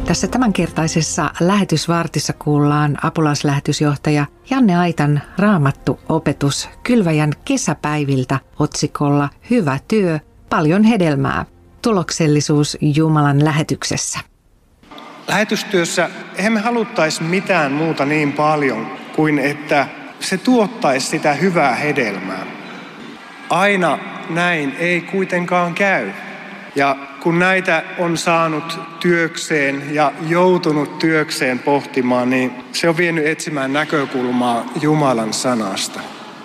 Tässä tämänkertaisessa lähetysvartissa kuullaan apulaislähetysjohtaja Janne Aitan Raamattu-opetus Kylväjän kesäpäiviltä otsikolla Hyvä työ, paljon hedelmää. Tuloksellisuus Jumalan lähetyksessä. Lähetystyössä eihän me haluttaisi mitään muuta niin paljon kuin että se tuottaisi sitä hyvää hedelmää. Aina näin ei kuitenkaan käy. Ja kun näitä on saanut työkseen ja joutunut työkseen pohtimaan, niin se on vienyt etsimään näkökulmaa Jumalan sanasta.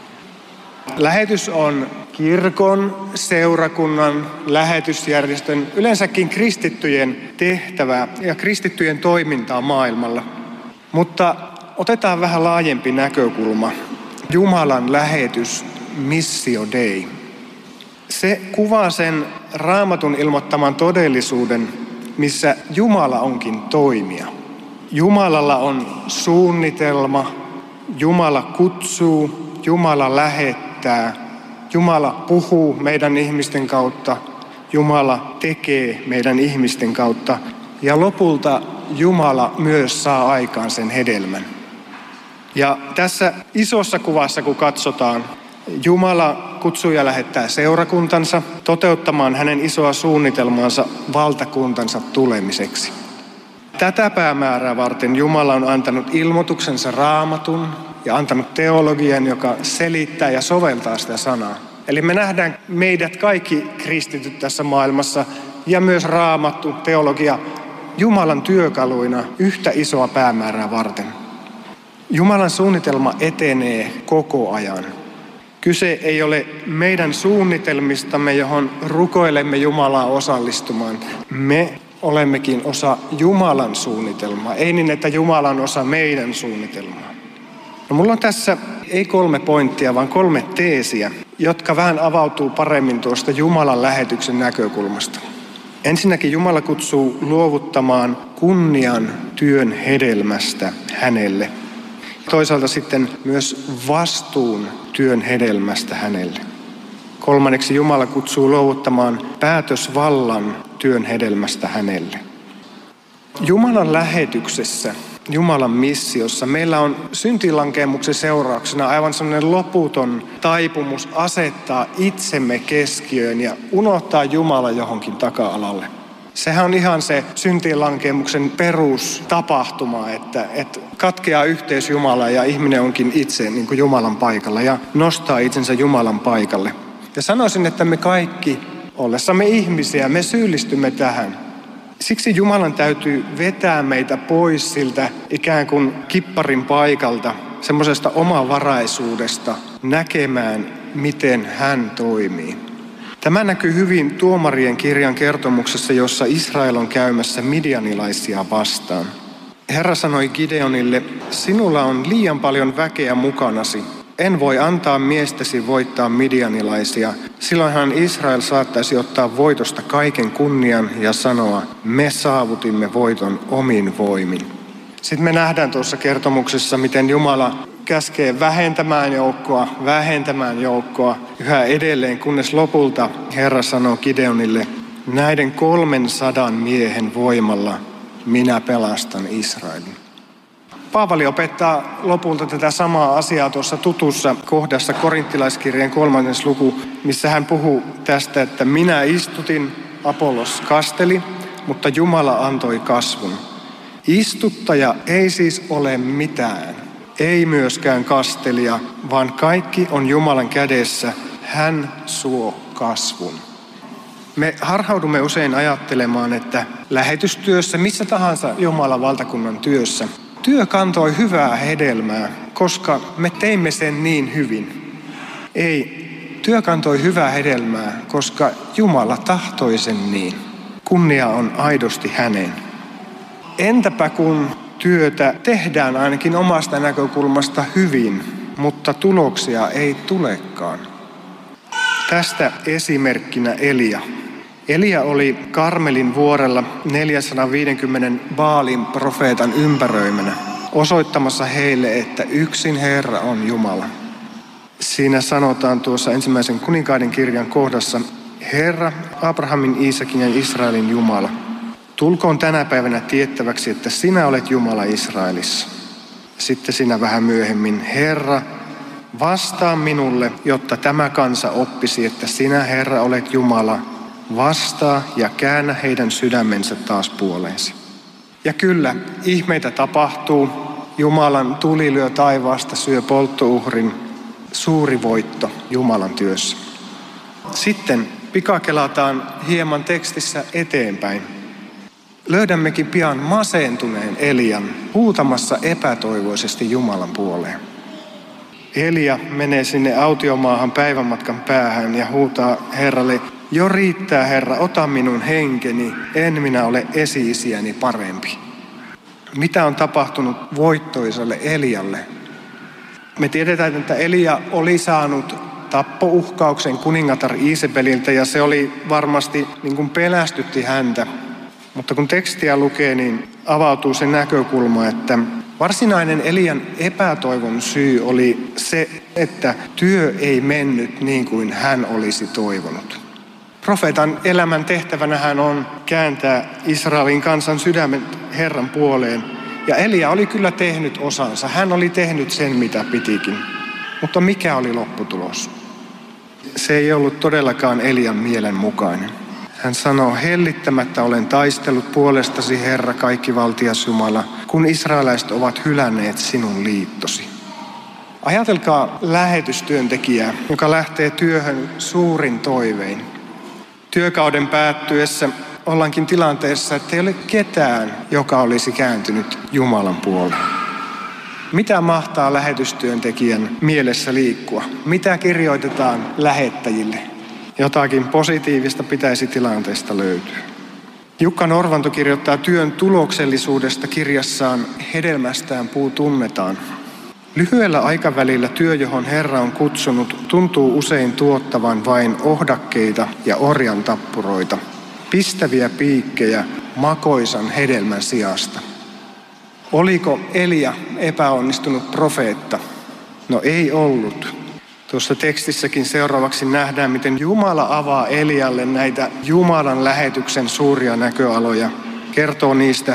Lähetys on kirkon, seurakunnan, lähetysjärjestön, yleensäkin kristittyjen tehtävä ja kristittyjen toimintaa maailmalla. Mutta otetaan vähän laajempi näkökulma. Jumalan lähetys, Missio Dei. Se kuvaa sen Raamatun ilmoittaman todellisuuden, missä Jumala onkin toimija. Jumalalla on suunnitelma, Jumala kutsuu, Jumala lähettää, Jumala puhuu meidän ihmisten kautta, Jumala tekee meidän ihmisten kautta ja lopulta Jumala myös saa aikaan sen hedelmän. Ja tässä isossa kuvassa kun katsotaan, Jumala kutsuu ja lähettää seurakuntansa toteuttamaan hänen isoa suunnitelmaansa valtakuntansa tulemiseksi. Tätä päämäärää varten Jumala on antanut ilmoituksensa Raamatun ja antanut teologian, joka selittää ja soveltaa sitä sanaa. Eli me nähdään meidät kaikki kristityt tässä maailmassa ja myös Raamattu, teologia, Jumalan työkaluina yhtä isoa päämäärää varten. Jumalan suunnitelma etenee koko ajan. Kyse ei ole meidän suunnitelmistamme, johon rukoilemme Jumalaa osallistumaan. Me olemmekin osa Jumalan suunnitelmaa, ei niin, että Jumala on osa meidän suunnitelmaa. No, mulla on tässä ei 3 pointtia, vaan 3 teesiä, jotka vähän avautuu paremmin tuosta Jumalan lähetyksen näkökulmasta. Ensinnäkin Jumala kutsuu luovuttamaan kunnian työn hedelmästä hänelle. Toisaalta sitten myös vastuun työn hedelmästä hänelle. Kolmanneksi Jumala kutsuu luovuttamaan päätösvallan työn hedelmästä hänelle. Jumalan lähetyksessä, Jumalan missiossa, meillä on syntilankeemuksen seurauksena aivan sellainen loputon taipumus asettaa itsemme keskiöön ja unohtaa Jumala johonkin taka-alalle. Sehän on ihan se syntilankeemuksen perustapahtuma, että katkeaa yhteys Jumalaan ja ihminen onkin itse niin kuin Jumalan paikalla ja nostaa itsensä Jumalan paikalle. Ja sanoisin, että me kaikki, ollessamme ihmisiä, me syyllistymme tähän. Siksi Jumalan täytyy vetää meitä pois siltä ikään kuin kipparin paikalta, semmoisesta omavaraisuudesta näkemään, miten hän toimii. Tämä näkyy hyvin Tuomarien kirjan kertomuksessa, jossa Israel on käymässä midianilaisia vastaan. Herra sanoi Gideonille, sinulla on liian paljon väkeä mukanasi. En voi antaa miestäsi voittaa midianilaisia. Silloinhan Israel saattaisi ottaa voitosta kaiken kunnian ja sanoa, me saavutimme voiton omin voimin. Sitten me nähdään tuossa kertomuksessa, miten Jumala käskee vähentämään joukkoa yhä edelleen, kunnes lopulta Herra sanoo Gideonille, näiden 300 miehen voimalla minä pelastan Israelin. Paavali opettaa lopulta tätä samaa asiaa tuossa tutussa kohdassa Korinttilaiskirjeen 3. luku, missä hän puhuu tästä, että minä istutin, Apollos kasteli, mutta Jumala antoi kasvun. Istuttaja ei siis ole mitään, ei myöskään kastelija, vaan kaikki on Jumalan kädessä, hän suo kasvun. Me harhaudumme usein ajattelemaan, että lähetystyössä, missä tahansa Jumalan valtakunnan työssä, työ kantoi hyvää hedelmää, koska me teimme sen niin hyvin. Ei, työ kantoi hyvää hedelmää, koska Jumala tahtoi sen niin. Kunnia on aidosti hänen. Entäpä kun työtä tehdään ainakin omasta näkökulmasta hyvin, mutta tuloksia ei tulekaan? Tästä esimerkkinä Elia. Elia oli Karmelin vuorella 450 Baalin profeetan ympäröimänä, osoittamassa heille, että yksin Herra on Jumala. Siinä sanotaan tuossa 1. kuninkaiden kirjan kohdassa, Herra, Abrahamin, Iisakin ja Israelin Jumala. tulkoon tänä päivänä tiettäväksi, että sinä olet Jumala Israelissa. Sitten siinä vähän myöhemmin, Herra, vastaa minulle, jotta tämä kansa oppisi, että sinä, Herra, olet Jumala. Vastaa ja käännä heidän sydämensä taas puoleensi. Ja kyllä, ihmeitä tapahtuu. Jumalan tuli lyö taivaasta, syö polttouhrin. Suuri voitto Jumalan työssä. Sitten pikakelataan hieman tekstissä eteenpäin. Löydämmekin pian masentuneen Elian huutamassa epätoivoisesti Jumalan puoleen. Elia menee sinne autiomaahan päivänmatkan päähän ja huutaa Herralle, jo riittää Herra, ota minun henkeni, en minä ole esi-isiäni parempi. Mitä on tapahtunut voittoisalle Elialle? Me tiedetään, että Elia oli saanut tappouhkauksen kuningatar Iisebeliltä ja se oli varmasti pelästytti häntä. Mutta kun tekstiä lukee, niin avautuu se näkökulma, että varsinainen Elian epätoivon syy oli se, että työ ei mennyt niin kuin hän olisi toivonut. Profeetan elämän tehtävänähän on kääntää Israelin kansan sydämet Herran puoleen. Ja Elia oli kyllä tehnyt osansa. Hän oli tehnyt sen, mitä pitikin. Mutta mikä oli lopputulos? Se ei ollut todellakaan Elian mielen mukainen. Hän sanoo, hellittämättä olen taistellut puolestasi, Herra, kaikkivaltias Jumala, kun israelaiset ovat hylänneet sinun liittosi. Ajatelkaa lähetystyöntekijää, joka lähtee työhön suurin toivein. Työkauden päättyessä ollaankin tilanteessa, että ei ole ketään, joka olisi kääntynyt Jumalan puoleen. Mitä mahtaa lähetystyöntekijän mielessä liikkua? Mitä kirjoitetaan lähettäjille? Jotakin positiivista pitäisi tilanteesta löytyä. Jukka Norvanto kirjoittaa työn tuloksellisuudesta kirjassaan Hedelmästään puu tunnetaan. Lyhyellä aikavälillä työ, johon Herra on kutsunut, tuntuu usein tuottavan vain ohdakkeita ja orjan tappuroita, pistäviä piikkejä makoisan hedelmän sijasta. Oliko Elia epäonnistunut profeetta? No ei ollut. Tuossa tekstissäkin seuraavaksi nähdään, miten Jumala avaa Elialle näitä Jumalan lähetyksen suuria näköaloja. Kertoo niistä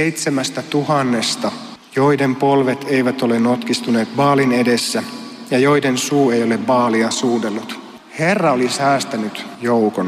7,000, joiden polvet eivät ole notkistuneet Baalin edessä ja joiden suu ei ole Baalia suudellut. Herra oli säästänyt joukon.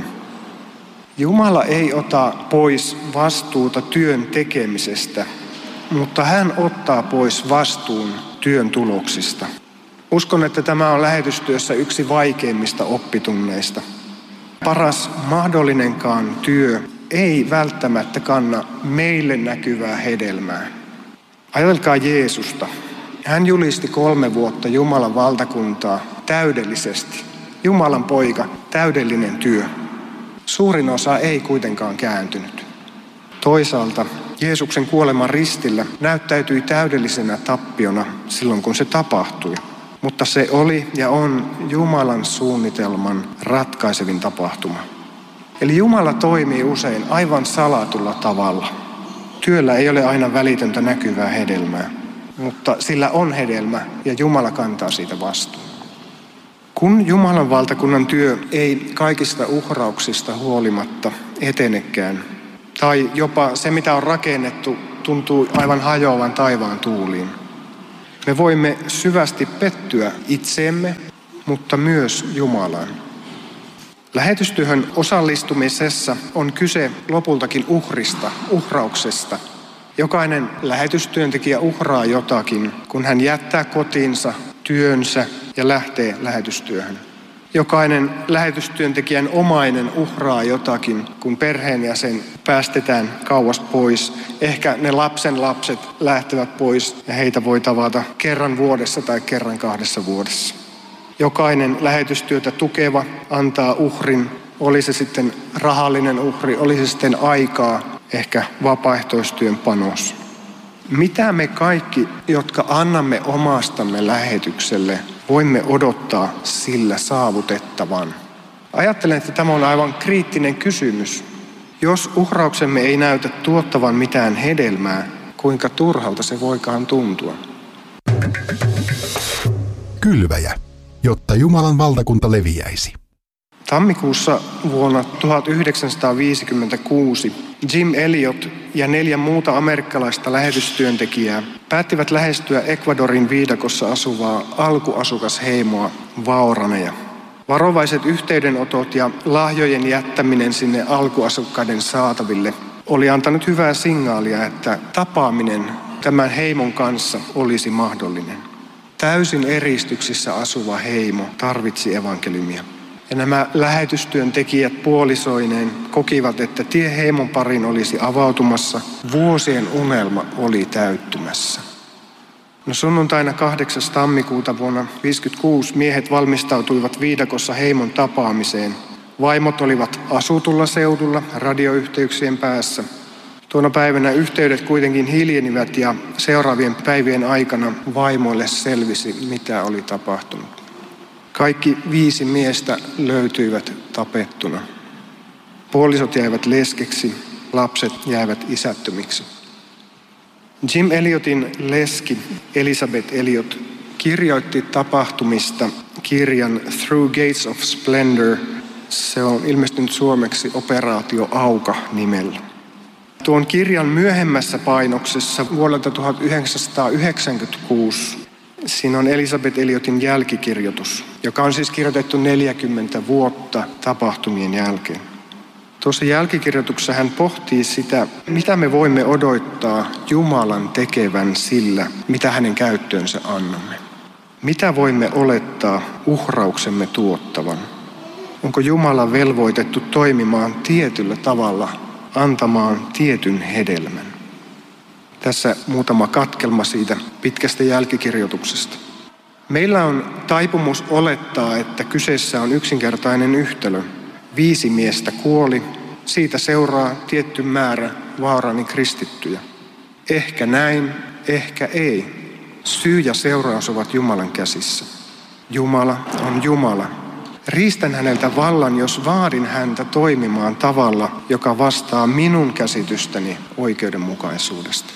Jumala ei ota pois vastuuta työn tekemisestä, mutta hän ottaa pois vastuun työn tuloksista. Uskon, että tämä on lähetystyössä yksi vaikeimmista oppitunneista. Paras mahdollinenkaan työ ei välttämättä kanna meille näkyvää hedelmää. Ajatelkaa Jeesusta. Hän julisti 3 vuotta Jumalan valtakuntaa täydellisesti. Jumalan poika, täydellinen työ. Suurin osa ei kuitenkaan kääntynyt. Toisaalta Jeesuksen kuolema ristillä näyttäytyi täydellisenä tappiona silloin, kun se tapahtui. Mutta se oli ja on Jumalan suunnitelman ratkaisevin tapahtuma. Eli Jumala toimii usein aivan salatulla tavalla. Työllä ei ole aina välitöntä näkyvää hedelmää, mutta sillä on hedelmä ja Jumala kantaa siitä vastuun. Kun Jumalan valtakunnan työ ei kaikista uhrauksista huolimatta etenekään, tai jopa se mitä on rakennettu tuntuu aivan hajoavan taivaan tuuliin, me voimme syvästi pettyä itseemme, mutta myös Jumalaan. Lähetystyöhön osallistumisessa on kyse lopultakin uhrauksesta. Jokainen lähetystyöntekijä uhraa jotakin, kun hän jättää kotinsa, työnsä ja lähtee lähetystyöhön. Jokainen lähetystyöntekijän omainen uhraa jotakin, kun perheenjäsen päästetään kauas pois. Ehkä ne lapset lähtevät pois ja heitä voi tavata kerran vuodessa tai kerran 2 vuodessa. Jokainen lähetystyötä tukeva antaa uhrin, oli se sitten rahallinen uhri, oli se sitten aikaa, ehkä vapaaehtoistyön panos. Mitä me kaikki, jotka annamme omastamme lähetykselle, voimme odottaa sillä saavutettavan? Ajattelen, että tämä on aivan kriittinen kysymys. Jos uhrauksemme ei näytä tuottavan mitään hedelmää, kuinka turhalta se voikaan tuntua? Kylväjä, jotta Jumalan valtakunta leviäisi. Tammikuussa vuonna 1956 Jim Elliot ja 4 muuta amerikkalaista lähetystyöntekijää päättivät lähestyä Ecuadorin viidakossa asuvaa alkuasukasheimoa Waoraneja. Varovaiset yhteydenotot ja lahjojen jättäminen sinne alkuasukkaiden saataville oli antanut hyvää signaalia, että tapaaminen tämän heimon kanssa olisi mahdollinen. Täysin eristyksissä asuva heimo tarvitsi evankeliumia. Ja nämä lähetystyöntekijät puolisoineen kokivat, että tie heimon parin olisi avautumassa. Vuosien unelma oli täyttymässä. Sunnuntaina 8. tammikuuta vuonna 1956 miehet valmistautuivat viidakossa heimon tapaamiseen. Vaimot olivat asutulla seudulla radioyhteyksien päässä. Tuona päivänä yhteydet kuitenkin hiljenivät ja seuraavien päivien aikana vaimoille selvisi, mitä oli tapahtunut. Kaikki 5 miestä löytyivät tapettuna. Puolisot jäivät leskeksi, lapset jäivät isättömiksi. Jim Elliotin leski Elizabeth Elliot kirjoitti tapahtumista kirjan Through Gates of Splendor. Se on ilmestynyt suomeksi Operaatio Auka nimellä. Tuon kirjan myöhemmässä painoksessa vuodelta 1996 siinä on Elizabeth Elliotin jälkikirjoitus, joka on siis kirjoitettu 40 vuotta tapahtumien jälkeen. Tuossa jälkikirjoituksessa hän pohtii sitä, mitä me voimme odottaa Jumalan tekevän sillä, mitä hänen käyttöönsä annamme. Mitä voimme olettaa uhrauksemme tuottavan? Onko Jumala velvoitettu toimimaan tietyllä tavalla, antamaan tietyn hedelmän? Tässä muutama katkelma siitä pitkästä jälkikirjoituksesta. Meillä on taipumus olettaa, että kyseessä on yksinkertainen yhtälö. 5 miestä kuoli, siitä seuraa tietty määrä Waoranin kristittyjä. Ehkä näin, ehkä ei. Syy ja seuraus ovat Jumalan käsissä. Jumala on Jumala. Riistän häneltä vallan, jos vaadin häntä toimimaan tavalla, joka vastaa minun käsitystäni oikeudenmukaisuudesta.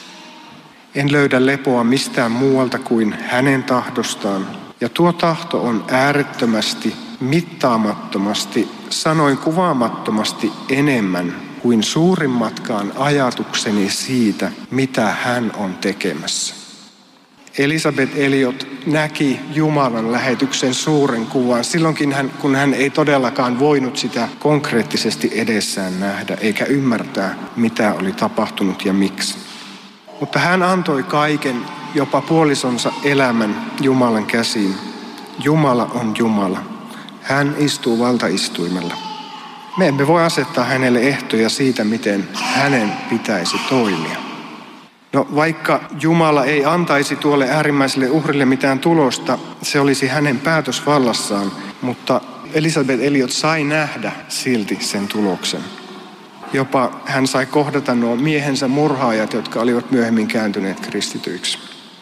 En löydä lepoa mistään muualta kuin hänen tahdostaan. Ja tuo tahto on äärettömästi, mittaamattomasti, sanoin kuvaamattomasti enemmän kuin suurimmatkaan ajatukseni siitä, mitä hän on tekemässä. Elizabeth Elliot näki Jumalan lähetyksen suuren kuvan silloinkin, kun hän ei todellakaan voinut sitä konkreettisesti edessään nähdä eikä ymmärtää, mitä oli tapahtunut ja miksi. Mutta hän antoi kaiken, jopa puolisonsa elämän Jumalan käsiin. Jumala on Jumala. Hän istuu valtaistuimella. Me emme voi asettaa hänelle ehtoja siitä, miten hänen pitäisi toimia. No, vaikka Jumala ei antaisi tuolle äärimmäiselle uhrille mitään tulosta, se olisi hänen päätösvallassaan, mutta Elizabeth Elliot sai nähdä silti sen tuloksen. Jopa hän sai kohdata nuo miehensä murhaajat, jotka olivat myöhemmin kääntyneet kristityiksi.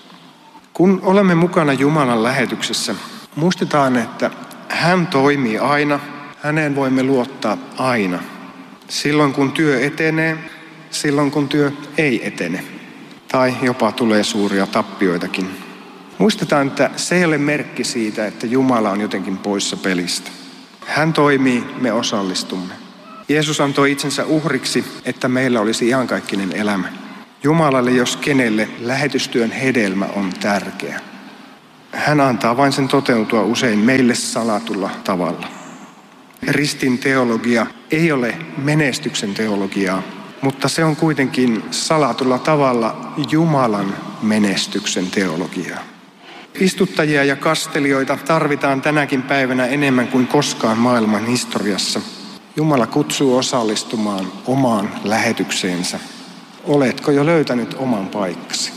Kun olemme mukana Jumalan lähetyksessä, muistetaan, että hän toimii aina, häneen voimme luottaa aina. Silloin kun työ etenee, silloin kun työ ei etene. Tai jopa tulee suuria tappioitakin. Muistetaan, että se ei ole merkki siitä, että Jumala on jotenkin poissa pelistä. Hän toimii, me osallistumme. Jeesus antoi itsensä uhriksi, että meillä olisi iankaikkinen elämä. Jumalalle, jos kenelle, lähetystyön hedelmä on tärkeä. Hän antaa vain sen toteutua usein meille salatulla tavalla. Ristin teologia ei ole menestyksen teologiaa, mutta se on kuitenkin salatulla tavalla Jumalan menestyksen teologiaa. Istuttajia ja kastelijoita tarvitaan tänäkin päivänä enemmän kuin koskaan maailman historiassa. Jumala kutsuu osallistumaan omaan lähetykseensä. Oletko jo löytänyt oman paikkasi?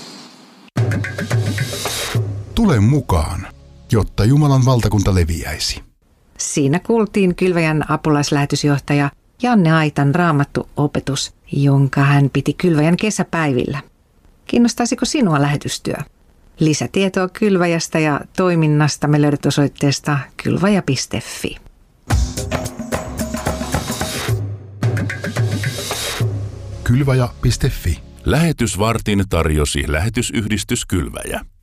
Tule mukaan, jotta Jumalan valtakunta leviäisi. Siinä kuultiin Kylväjän apulaislähetysjohtaja Janne Aitan raamattuopetus, jonka hän piti Kylväjän kesäpäivillä. Kiinnostaisiko sinua lähetystyö? Lisätietoa Kylväjästä ja toiminnasta me löydät osoitteesta kylvaja.fi. Kylvaja.fi. Lähetysvartin tarjosi lähetysyhdistys Kylväjä.